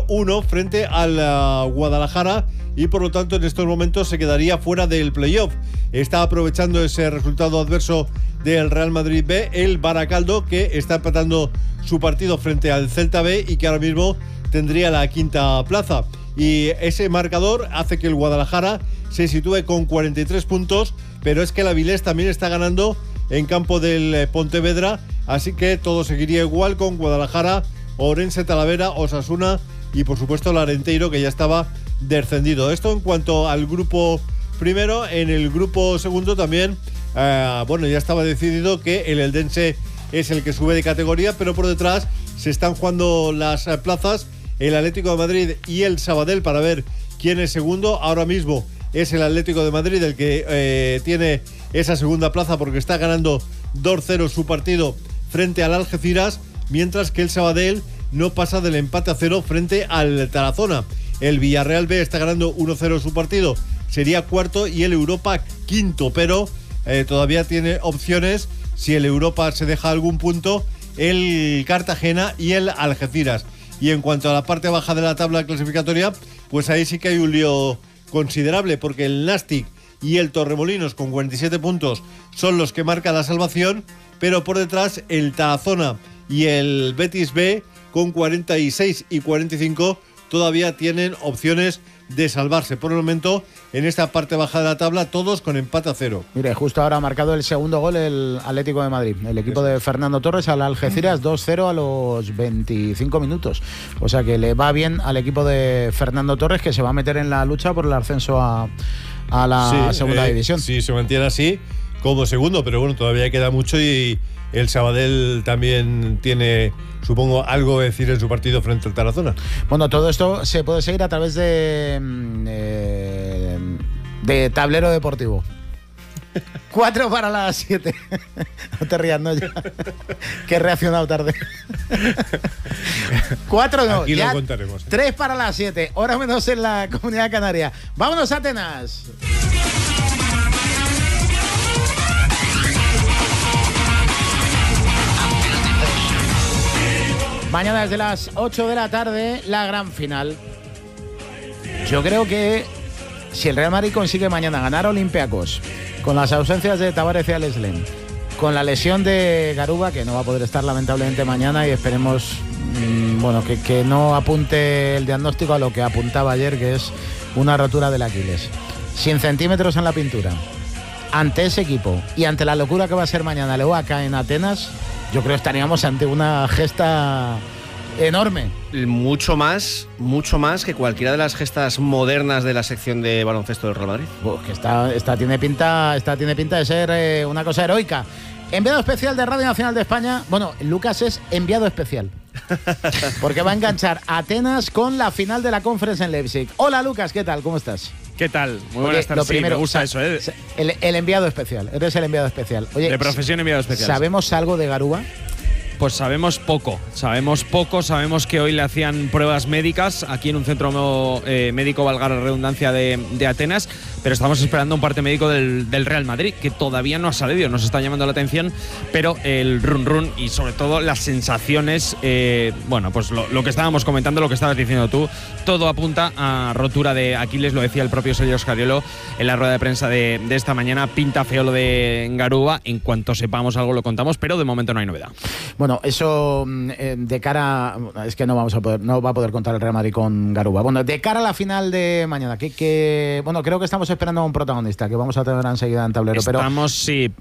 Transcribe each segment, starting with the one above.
1 frente al Guadalajara y por lo tanto en estos momentos se quedaría fuera del playoff. Está aprovechando ese resultado adverso del Real Madrid B el Baracaldo, que está empatando su partido frente al Celta B y que ahora mismo tendría la quinta plaza. Y ese marcador hace que el Guadalajara se sitúe con 43 puntos, pero es que el Avilés también está ganando en campo del Pontevedra, así que todo seguiría igual con Guadalajara, Orense, Talavera, Osasuna y por supuesto el Arenteiro, que ya estaba descendido. Esto en cuanto al grupo primero. En el grupo segundo también, ya estaba decidido que el Eldense es el que sube de categoría, pero por detrás se están jugando las plazas el Atlético de Madrid y el Sabadell para ver quién es segundo. Ahora mismo es el Atlético de Madrid el que tiene esa segunda plaza porque está ganando 2-0 su partido frente al Algeciras, mientras que el Sabadell no pasa del empate a 0 frente al Tarazona. El Villarreal B está ganando 1-0 su partido, sería cuarto, y el Europa quinto, pero todavía tiene opciones, si el Europa se deja algún punto, el Cartagena y el Algeciras. Y en cuanto a la parte baja de la tabla clasificatoria, pues ahí sí que hay un lío considerable, porque el Nastic y el Torremolinos con 47 puntos son los que marcan la salvación, pero por detrás el Tarazona y el Betis B con 46 y 45 todavía tienen opciones de salvarse. Por el momento, en esta parte baja de la tabla, todos con empate a 0. Mire, justo ahora ha marcado el segundo gol el Atlético de Madrid, el equipo de Fernando Torres al Algeciras, 2-0 a los 25 minutos. O sea que le va bien al equipo de Fernando Torres, que se va a meter en la lucha por el ascenso a la segunda división. Sí, se mantiene así como segundo, pero bueno, todavía queda mucho y el Sabadell también tiene, supongo, algo que decir en su partido frente al Tarazona. Bueno, todo esto se puede seguir a través de Tablero Deportivo. 4 para las 7. No te rías, no, ya. Que he reaccionado tarde. 4 no, aquí ya lo contaremos. 3 para las 7, hora menos en la Comunidad Canaria. Vámonos a Atenas. Mañana desde las 8 de la tarde, la gran final. Yo creo que si el Real Madrid consigue mañana ganar a Olympiacos, con las ausencias de Tavares y Aleslem, con la lesión de Garuba, que no va a poder estar lamentablemente mañana, y esperemos que no apunte el diagnóstico a lo que apuntaba ayer, que es una rotura del Aquiles. 100 centímetros en la pintura. Ante ese equipo y ante la locura que va a ser mañana el acá en Atenas, yo creo que estaríamos ante una gesta enorme. Mucho más que cualquiera de las gestas modernas de la sección de baloncesto del Real Madrid. Que esta tiene pinta de ser una cosa heroica. Enviado especial de Radio Nacional de España. Bueno, Lucas es enviado especial, porque va a enganchar Atenas con la final de la Conference en Leipzig. Hola Lucas, ¿qué tal? ¿Cómo estás? ¿Qué tal? Muy buenas tardes. Lo primero, me gusta eso, ¿eh? El enviado especial. Eres el enviado especial. Oye, de profesión enviado especial. ¿Sabemos algo de Garuba? Pues sabemos poco, sabemos que hoy le hacían pruebas médicas aquí en un centro médico, valga la redundancia, de Atenas, pero estamos esperando un parte médico del Real Madrid, que todavía no ha salido, nos está llamando la atención, pero el run y sobre todo las sensaciones, pues lo que estábamos comentando, lo que estabas diciendo tú, todo apunta a rotura de Aquiles, lo decía el propio Sergio Scariolo en la rueda de prensa de esta mañana. Pinta feo lo de Garuba, en cuanto sepamos algo lo contamos, pero de momento no hay novedad. Bueno, eso de cara... Es que no va a poder contar el Real Madrid con Garuba. Bueno, de cara a la final de mañana, creo que estamos esperando a un protagonista que vamos a tener enseguida en tablero. Sí.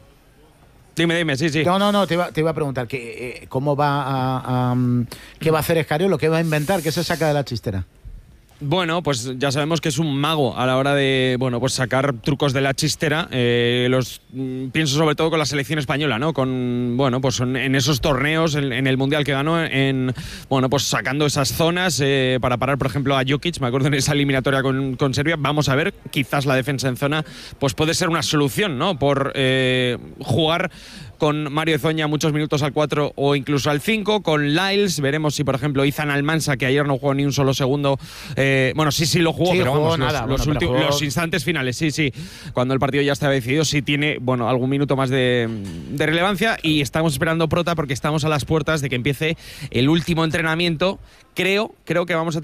Dime, sí. No, te iba a preguntar cómo va qué va a hacer Scariolo, qué va a inventar, qué se saca de la chistera. Bueno, pues ya sabemos que es un mago a la hora de, sacar trucos de la chistera. Pienso sobre todo con la selección española, ¿no? En esos torneos, en el Mundial que ganó, sacando esas zonas para parar, por ejemplo, a Jokic. Me acuerdo en esa eliminatoria con Serbia. Vamos a ver, quizás la defensa en zona pues puede ser una solución, ¿no? Por jugar con Mario Ezoña muchos minutos al 4 o incluso al 5, con Lyles, veremos si por ejemplo Izan Almansa, que ayer no jugó ni un solo segundo, sí lo jugó, pero jugó vamos, los instantes finales, sí, cuando el partido ya estaba decidido, sí tiene, algún minuto más de relevancia, y estamos esperando prota porque estamos a las puertas de que empiece el último entrenamiento. Creo que vamos a